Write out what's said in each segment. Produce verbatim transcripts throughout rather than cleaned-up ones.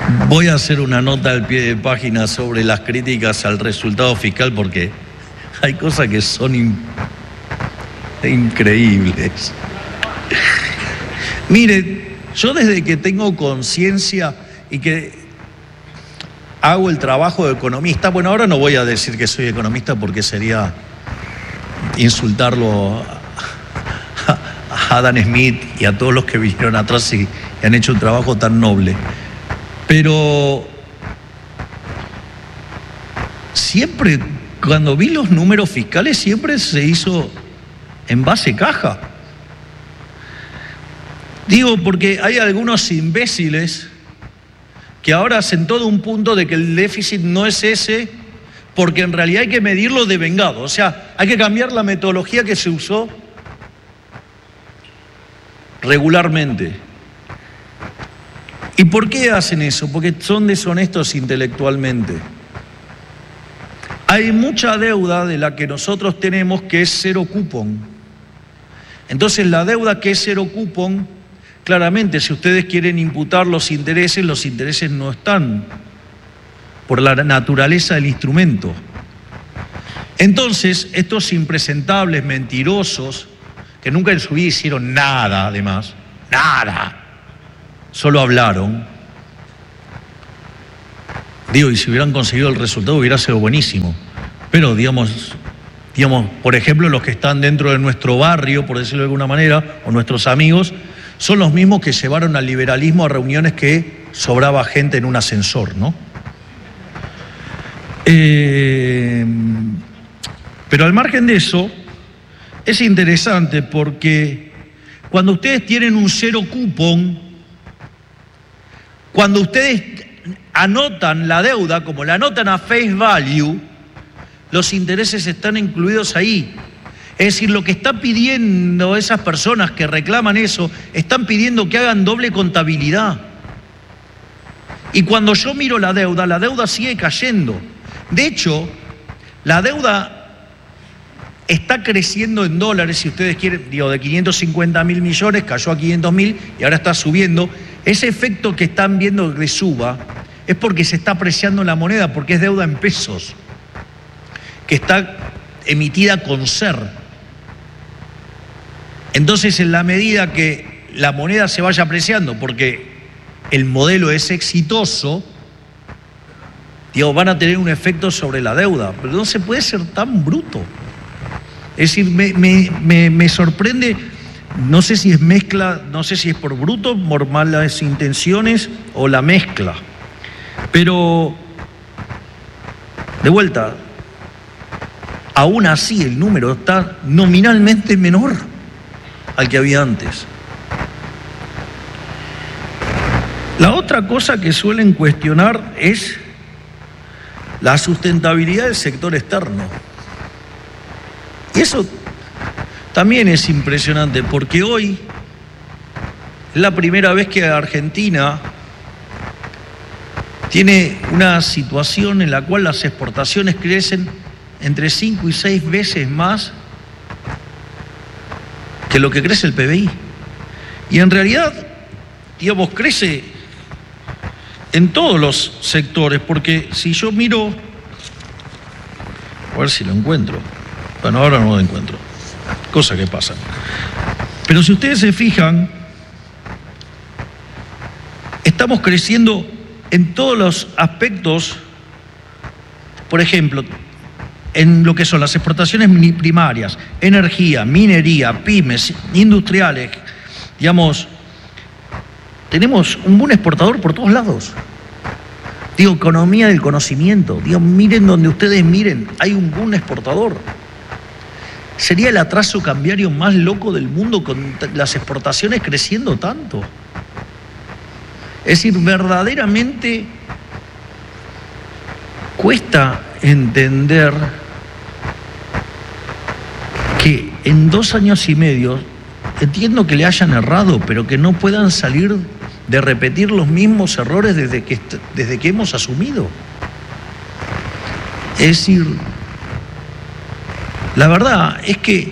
Voy a hacer una nota al pie de página sobre las críticas al resultado fiscal porque hay cosas que son in- increíbles. Mire, yo desde que tengo conciencia y que hago el trabajo de economista, bueno, ahora no voy a decir que soy economista porque sería insultarlo a Adam Smith y a todos los que vinieron atrás y han hecho un trabajo tan noble. Pero siempre, cuando vi los números fiscales, siempre se hizo en base caja. Digo, porque hay algunos imbéciles que ahora hacen todo un punto de que el déficit no es ese, porque en realidad hay que medirlo de vengado. O sea, hay que cambiar la metodología que se usó regularmente. ¿Y por qué hacen eso? Porque son deshonestos intelectualmente. Hay mucha deuda de la que nosotros tenemos que es cero cupón. Entonces la deuda que es cero cupón, claramente si ustedes quieren imputar los intereses, los intereses no están por la naturaleza del instrumento. Entonces estos impresentables, mentirosos, que nunca en su vida hicieron nada además, nada, solo hablaron. Digo, y si hubieran conseguido el resultado hubiera sido buenísimo. Pero, digamos, digamos, por ejemplo, los que están dentro de nuestro barrio, por decirlo de alguna manera, o nuestros amigos, son los mismos que llevaron al liberalismo a reuniones que sobraba gente en un ascensor, ¿no? Eh, pero al margen de eso, es interesante porque cuando ustedes tienen un cero cupón, cuando ustedes anotan la deuda, como la anotan a face value, los intereses están incluidos ahí. Es decir, lo que están pidiendo esas personas que reclaman eso, están pidiendo que hagan doble contabilidad. Y cuando yo miro la deuda, la deuda sigue cayendo. De hecho, la deuda está creciendo en dólares, si ustedes quieren, digo, de quinientos cincuenta mil millones, cayó a quinientos mil y ahora está subiendo. Ese efecto que están viendo que suba es porque se está apreciando la moneda, porque es deuda en pesos, que está emitida con ser. Entonces, en la medida que la moneda se vaya apreciando, porque el modelo es exitoso, digo, van a tener un efecto sobre la deuda, pero no se puede ser tan bruto. Es decir, me, me, me, me sorprende, no sé si es mezcla, no sé si es por bruto, por malas intenciones o la mezcla. Pero, de vuelta, aún así el número está nominalmente menor al que había antes. La otra cosa que suelen cuestionar es la sustentabilidad del sector externo. Y eso también es impresionante, porque hoy es la primera vez que Argentina tiene una situación en la cual las exportaciones crecen entre cinco y seis veces más que lo que crece el P B I. Y en realidad, digamos, crece en todos los sectores, porque si yo miro, a ver si lo encuentro, bueno, ahora no lo encuentro, cosa que pasa. Pero si ustedes se fijan, estamos creciendo en todos los aspectos, por ejemplo, en lo que son las exportaciones primarias, energía, minería, pymes, industriales, digamos, tenemos un buen exportador por todos lados. Digo, economía del conocimiento, digo, miren donde ustedes miren, hay un buen exportador. Sería el atraso cambiario más loco del mundo con las exportaciones creciendo tanto. Es decir, verdaderamente cuesta entender que en dos años y medio, entiendo que le hayan errado, pero que no puedan salir de repetir los mismos errores desde que, desde que hemos asumido. Es decir, la verdad es que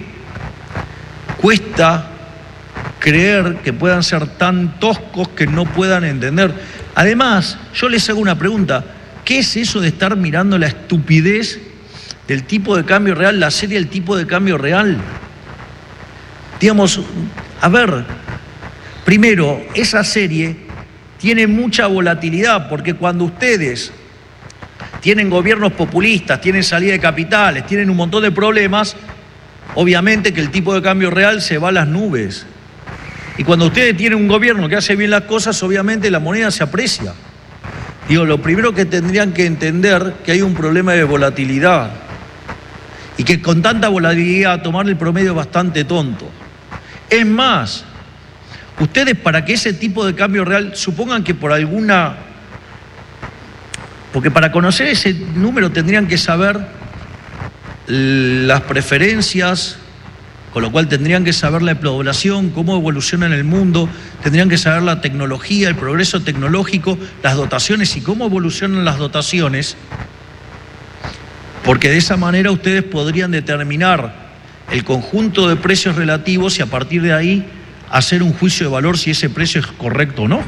cuesta creer que puedan ser tan toscos que no puedan entender. Además, yo les hago una pregunta. ¿Qué es eso de estar mirando la estupidez del tipo de cambio real, la serie del tipo de cambio real? Digamos, a ver, primero, esa serie tiene mucha volatilidad, porque cuando ustedes tienen gobiernos populistas, tienen salida de capitales, tienen un montón de problemas, obviamente que el tipo de cambio real se va a las nubes. Y cuando ustedes tienen un gobierno que hace bien las cosas, obviamente la moneda se aprecia. Digo, lo primero que tendrían que entender que hay un problema de volatilidad y que con tanta volatilidad tomar el promedio es bastante tonto. Es más, ustedes para que ese tipo de cambio real, supongan que por alguna... Porque para conocer ese número tendrían que saber las preferencias, con lo cual tendrían que saber la población, cómo evoluciona en el mundo, tendrían que saber la tecnología, el progreso tecnológico, las dotaciones y cómo evolucionan las dotaciones, porque de esa manera ustedes podrían determinar el conjunto de precios relativos y a partir de ahí hacer un juicio de valor si ese precio es correcto o no.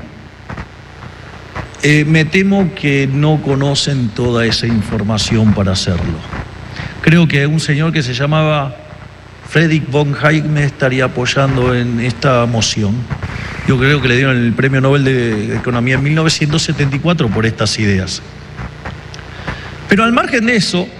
Eh, me temo que no conocen toda esa información para hacerlo. Creo que un señor que se llamaba Friedrich von Hayek me estaría apoyando en esta moción. Yo creo que le dieron el Premio Nobel de Economía en mil novecientos setenta y cuatro por estas ideas. Pero al margen de eso,